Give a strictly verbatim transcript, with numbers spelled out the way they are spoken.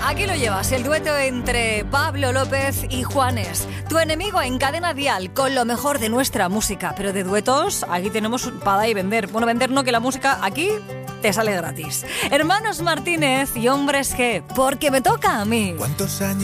Aquí lo llevas, el dueto entre Pablo López y Juanes. Tu enemigo en Cadena Dial, con lo mejor de nuestra música. Pero de duetos, aquí tenemos para dar y vender. Bueno, vender no, que la música aquí te sale gratis. Hermanos Martínez y Hombres G, porque me toca a mí. ¿Cuántos años